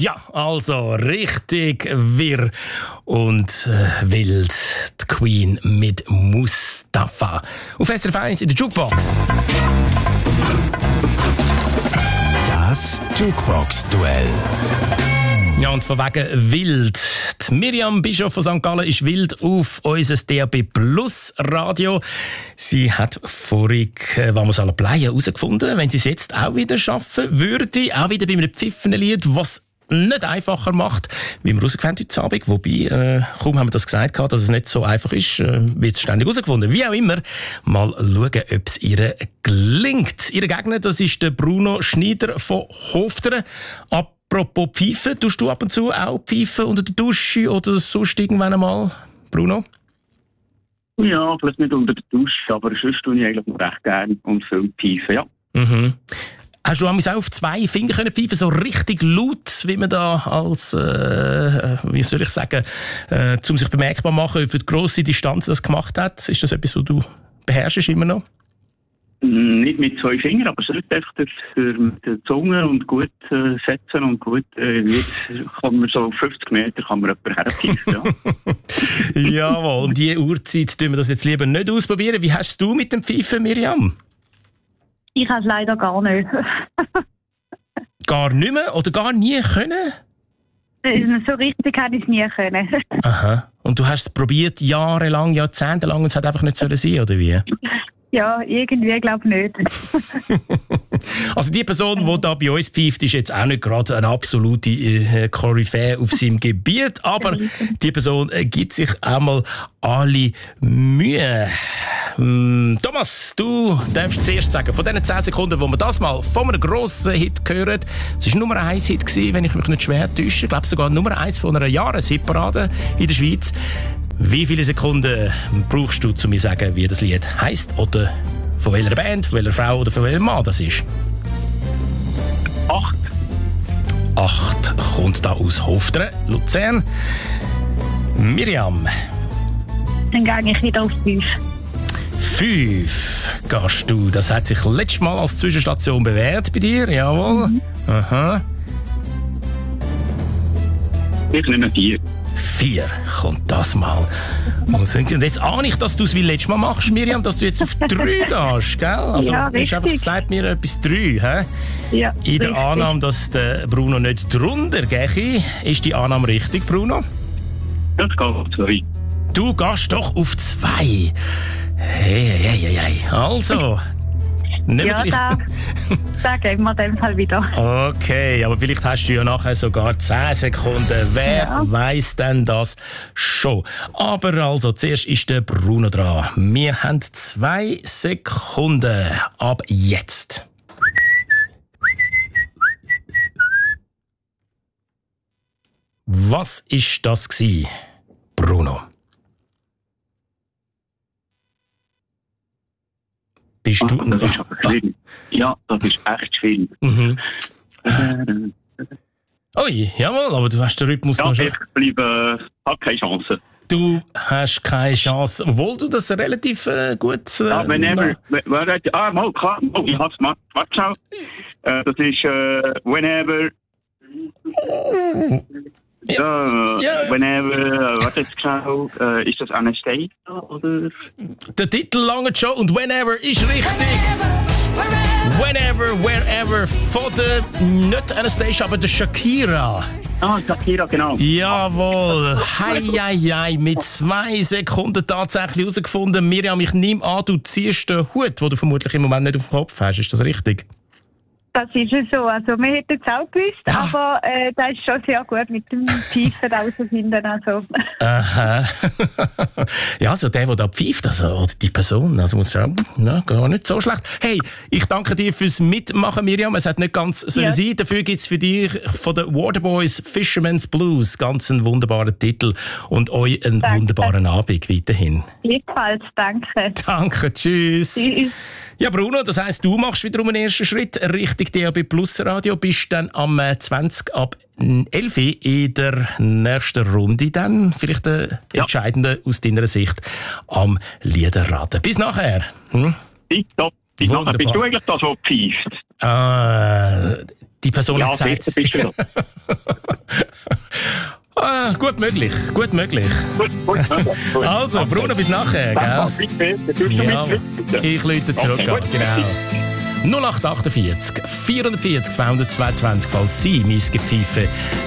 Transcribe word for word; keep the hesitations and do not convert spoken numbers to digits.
Ja, also richtig wirr und äh, wild. Die Queen mit Mustafa. Auf S R F eins in der Jukebox. Das Jukebox-Duell. Ja, und von wegen wild. Die Miriam Bischof von Sankt Gallen ist wild auf unser D A B Plus Radio. Sie hat vorig, äh, was wir alle playen, herausgefunden, wenn sie es jetzt auch wieder schaffen würde, auch wieder bei einem Pfiffenlied, was nicht einfacher macht, wie wir herausgefunden heute Abend. Wobei, äh, kaum haben wir das gesagt, dass es nicht so einfach ist, äh, wird es ständig herausgefunden. Wie auch immer, mal schauen, ob es ihr gelingt. Ihr Gegner, das ist der Bruno Schneider von Hofteren. Apropos Pfeifen, tust du ab und zu auch pfeifen unter der Dusche oder sonst irgendwann einmal, Bruno? Ja, vielleicht nicht unter der Dusche, aber sonst tue ich eigentlich recht gerne und viel pfeifen, ja. Mhm. Hast du auch auf zwei Finger können pfeifen, so richtig laut, wie man da als, äh, wie soll ich sagen, äh, um sich bemerkbar machen, für die grosse Distanz das gemacht hat? Ist das etwas, was du beherrschst immer noch? Nicht mit zwei Fingern, aber sonst einfach durch, durch mit der Zunge und gut äh, setzen und gut, äh, jetzt kann man so fünfzig Meter kann man jemanden herpfeifen, ja. Jawohl, und diese Uhrzeit tun wir das jetzt lieber nicht ausprobieren. Wie hast du mit dem Pfeifen, Miriam? Ich kann es leider gar nicht. Gar nicht mehr oder gar nie können? So richtig hätte ich es nie können. Aha. Und du hast es probiert, jahrelang, jahrzehntelang, und es hat einfach nicht sollen sein, oder wie? Ja, irgendwie glaube ich nicht. Also die Person, die da bei uns pfeift, ist jetzt auch nicht gerade eine absolute äh, Koryphäe auf seinem Gebiet, aber die Person äh, gibt sich einmal alle Mühe. Hm, Thomas, du darfst zuerst sagen, von diesen zehn Sekunden, wo wir das mal von einem grossen Hit hören, es war Nummer eins Hit gewesen, wenn ich mich nicht schwer täusche, ich glaube sogar Nummer eins von einer Jahreshitparade in der Schweiz. Wie viele Sekunden brauchst du, um mir zu sagen, wie das Lied heisst oder von welcher Band, von welcher Frau oder von welchem Mann das ist? Acht. Acht kommt da aus Hofteren, Luzern. Miriam. Dann gehe ich wieder auf fünf. Fünf gehst du. Das hat sich letztes Mal als Zwischenstation bewährt bei dir, jawohl. Mhm. Aha. Ich nehme vier. Vier kommt das mal. Und jetzt ahne ich, dass du es wie letztes Mal machst, Miriam, dass du jetzt auf drei gehst, gell? Also, ja, richtig. Einfach, sagt mir etwas drei, hä? Ja, in der richtig. Annahme, dass der Bruno nicht drunter gehe. Ist die Annahme richtig, Bruno? Das geht auf zwei. Du gehst doch auf zwei. Hey, hey, hey, hey. Also. Ja, da, da geben wir den Fall wieder. Okay, aber vielleicht hast du ja nachher sogar zehn Sekunden. Wer ja. weiss denn das schon? Aber also, zuerst ist der Bruno dran. Wir haben zwei Sekunden ab jetzt. Was ist das gsi, Bruno? Bist du ah, das ist aber schwierig. Ja, das ist echt schwierig. Mhm. Äh, Ui, jawohl, aber du hast den Rhythmus ja, noch schon. Ich bleibe, habe keine Chance. Du hast keine Chance, obwohl du das relativ äh, gut... Äh, ja, whenever... Wer, ah, mal, klar, oh, ich hab's gemacht. Warte schau. Äh, das ist äh, whenever... Ja, ja, whenever, warte jetzt genau, äh, ist das Anastasia, oder? Der Titel lange schon und whenever ist richtig. Whenever, wherever, von der, nicht Anastasia, aber der Shakira. Ah, Shakira, genau. Jawohl, hei, hei, hei, mit zwei Sekunden tatsächlich herausgefunden. Miriam, ich nehme an, du ziehst den Hut, den du vermutlich im Moment nicht auf dem Kopf hast, ist das richtig? Das ist es so. Also, wir hätten es auch gewusst, ah. aber äh, das ist schon sehr gut mit dem Pfeifen rausfinden. Also. Aha. Ja, also der, der da pfeift, also, oder die Person, also muss sagen, na, gar nicht so schlecht. Hey, ich danke dir fürs Mitmachen, Miriam. Es hat nicht ganz sollen ja. sein. Dafür gibt es für dich von den Waterboys Fisherman's Blues ganz einen wunderbaren Titel und euch einen danke. wunderbaren Abend weiterhin. Gleichfalls, danke. Danke, tschüss. Tschüss. Ja, Bruno, das heisst, du machst wiederum einen ersten Schritt Richtung D A B Plus Radio, bist dann am zwanzig ab elf in der nächsten Runde dann vielleicht der ja. entscheidende aus deiner Sicht am Liederraten. Bis nachher. Hm? Tipptopp. Bis nachher. Bist du eigentlich das, was pfeift? Ah, die Person ja, hat gesagt... Ah, gut möglich, gut möglich. Gut, gut, gut. Also, Bruno, bis nachher, gell? Bitte, dann tust du Ja, mit, bitte. ich läute zurück, Okay, gut. genau. null acht achtundvierzig, vierundvierzig, zweihundertzweiundzwanzig, falls Sie mein Gepfeife